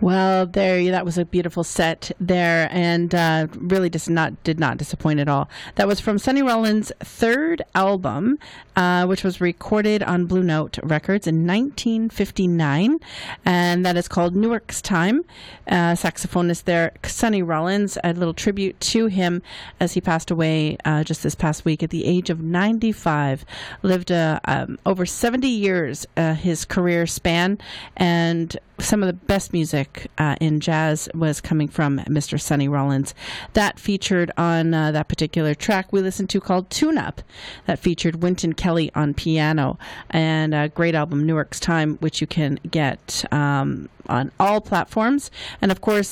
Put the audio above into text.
Well, that was a beautiful set there, and really did not disappoint at all. That was from Sonny Rollins' third album, which was recorded on Blue Note Records in 1959, and that is called Newark's Time. Saxophonist there, Sonny Rollins, a little tribute to him as he passed away just this past week at the age of 95. Lived over 70 years, his career span, and some of the best music in jazz was coming from Mr. Sonny Rollins. That featured on that particular track we listened to called Tune Up. That featured Wynton Kelly on piano, and a great album, Newark's Time, which you can get on all platforms. And of course,